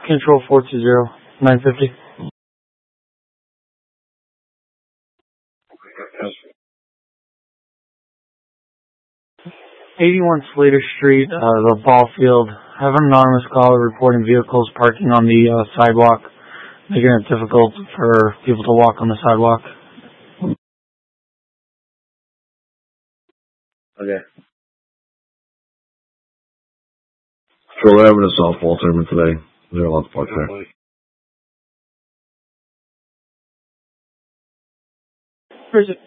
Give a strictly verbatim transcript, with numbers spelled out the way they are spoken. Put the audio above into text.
Control four two zero, nine fifty. eighty-one Slater Street, uh, the ball field. Have an anonymous caller reporting vehicles parking on the uh, sidewalk, making it difficult for people to walk on the sidewalk. Okay. Patrol Avenue, South Baltimore today. They're allowed to park there. Where is it?